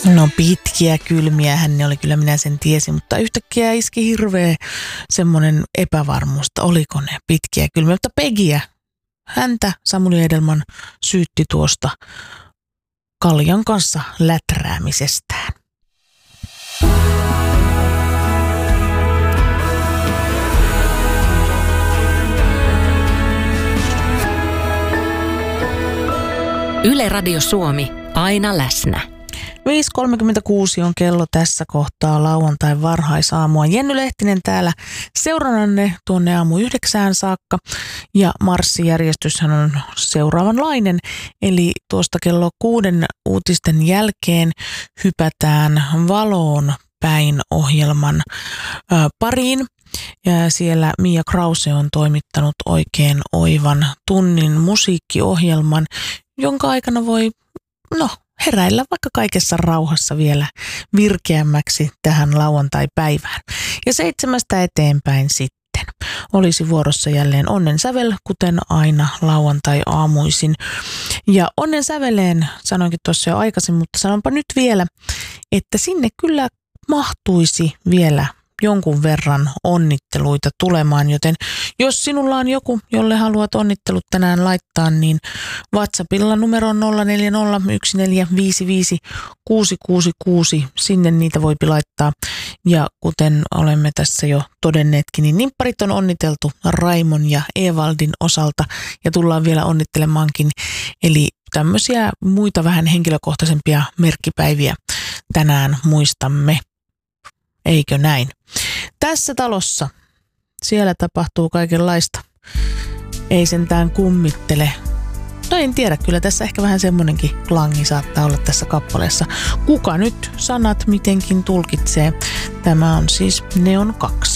No pitkiä kylmiähän ne oli, kyllä minä sen tiesin, mutta yhtäkkiä iski hirveä semmoinen epävarmuus, että oliko ne pitkiä kylmiä. Mutta Pegiä, häntä Samuli Edelman syytti tuosta kaljan kanssa läträämisestään. Yle Radio Suomi, aina läsnä. 5.36 on kello tässä kohtaa lauantai varhaisaamua. Jenny Lehtinen täällä seurannanne tuonne aamu 9 saakka ja marssijärjestyshän on seuraavanlainen. Eli tuosta kello 6 uutisten jälkeen hypätään Valoon päin ohjelman pariin. Ja siellä Mia Krause on toimittanut oikein oivan tunnin musiikkiohjelman, jonka aikana voi heräillä vaikka kaikessa rauhassa vielä virkeämmäksi tähän lauantai-päivään. Ja 7 eteenpäin sitten olisi vuorossa jälleen Onnen sävel, kuten aina lauantai-aamuisin. Ja Onnen säveleen sanoinkin tuossa jo aikaisin, mutta sanonpa nyt vielä, että sinne kyllä mahtuisi vielä jonkun verran onnitteluita tulemaan, joten jos sinulla on joku, jolle haluat onnittelut tänään laittaa, niin WhatsAppilla numero 0401455666, sinne niitä voipi laittaa. Ja kuten olemme tässä jo todenneetkin, niin nimpparit on onniteltu Raimon ja Evaldin osalta ja tullaan vielä onnittelemaankin. Eli tämmöisiä muita vähän henkilökohtaisempia merkkipäiviä tänään muistamme. Eikö näin? Tässä talossa, siellä tapahtuu kaikenlaista. Ei sentään kummittele. No en tiedä, kyllä tässä ehkä vähän semmonenkin klangi saattaa olla tässä kappaleessa. Kuka nyt sanat mitenkin tulkitsee? Tämä on siis Neon 2.